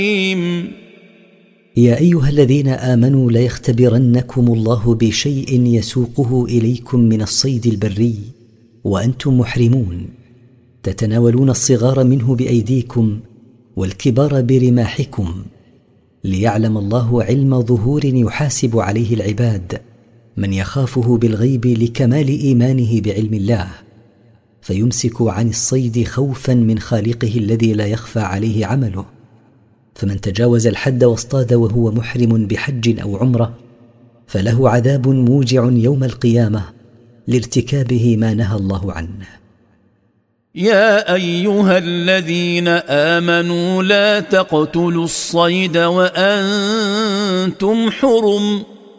يا أيها الذين آمنوا ليختبرنكم الله بشيء يسوقه إليكم من الصيد البري وأنتم محرمون، تتناولون الصغار منه بأيديكم والكبار برماحكم، ليعلم الله علم ظهور يحاسب عليه العباد من يخافه بالغيب لكمال إيمانه بعلم الله، فيمسك عن الصيد خوفا من خالقه الذي لا يخفى عليه عمله. فمن تجاوز الحد واصطاد وهو محرم بحج أو عمرة فله عذاب موجع يوم القيامة لارتكابه ما نهى الله عنه. يا أيها الذين آمنوا لا تقتلوا الصيد وأنتم حرم